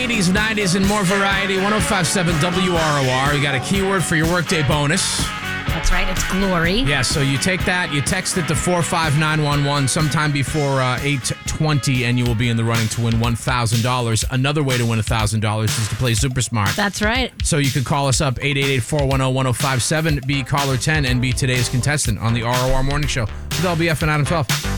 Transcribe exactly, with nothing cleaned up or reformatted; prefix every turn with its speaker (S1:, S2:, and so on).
S1: eighties, nineties, and more variety. one oh five point seven W R O R. You got a keyword for your workday bonus.
S2: That's right. It's glory.
S1: Yeah, so you take that, you text it to four five nine one one sometime before uh, eight twenty, and you will be in the running to win one thousand dollars. Another way to win one thousand dollars is to play Super Smart.
S2: That's right.
S1: So you can call us up, eight eight eight, four one zero, one zero five seven, be caller ten, and be today's contestant on the R O R Morning Show with L B F and Adam twelve.